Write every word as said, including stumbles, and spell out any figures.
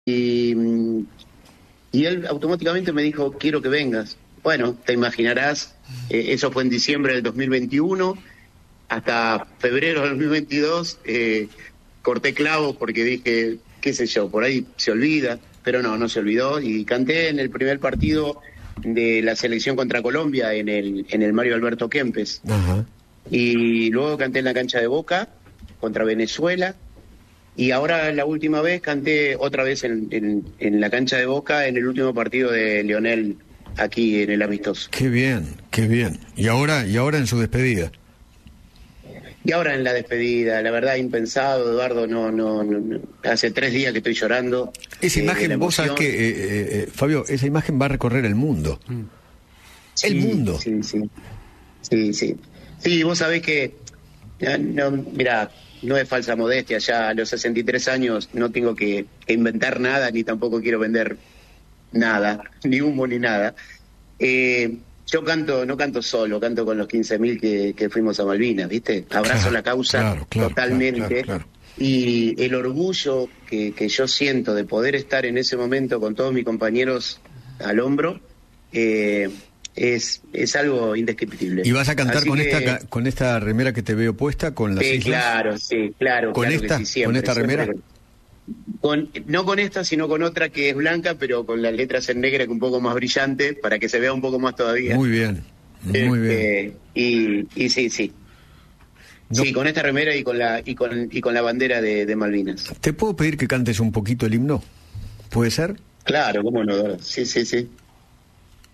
y, y él automáticamente me dijo, quiero que vengas. Bueno, te imaginarás, eh, eso fue en diciembre del dos mil veintiuno, hasta febrero del dos mil veintidós eh, corté clavos porque dije, qué sé yo, por ahí se olvida, pero no, no se olvidó, y canté en el primer partido de la selección contra Colombia en el, en el Mario Alberto Kempes. Ajá. Y luego canté en la cancha de Boca contra Venezuela, y ahora la última vez canté otra vez en, en, en la cancha de Boca en el último partido de Lionel aquí en el amistoso. Qué bien, qué bien. Y ahora, y ahora en su despedida. Y ahora en la despedida, la verdad, impensado, Eduardo, no, no, no, no. Hace tres días que estoy llorando. Esa eh, imagen, vos sabés que, eh, eh, Fabio, esa imagen va a recorrer el mundo. Mm. Sí, el mundo. Sí, sí, sí, sí. Sí, vos sabés que, no, mirá, no es falsa modestia, ya a los sesenta y tres años no tengo que, que inventar nada, ni tampoco quiero vender nada, ni humo ni nada. Eh, yo canto, no canto solo, canto con los quince mil que, que fuimos a Malvinas, ¿viste? Abrazo claro, la causa claro, claro, totalmente. Claro, claro, claro. Y el orgullo que, que yo siento de poder estar en ese momento con todos mis compañeros al hombro, eh, es, es algo indescriptible. ¿Y vas a cantar Así con que, esta con esta remera que te veo puesta, con las sí, islas? claro, sí, claro. ¿Con claro esta, que sí, siempre, con esta remera? Siempre. Con, no con esta, sino con otra que es blanca, pero con las letras en negra, que es un poco más brillante, para que se vea un poco más todavía. Muy bien, muy este, bien. Y, y sí, sí. No. Sí, con esta remera y con la y con, y con la bandera de, de Malvinas. ¿Te puedo pedir que cantes un poquito el himno? ¿Puede ser? Claro, cómo no, sí, sí, sí.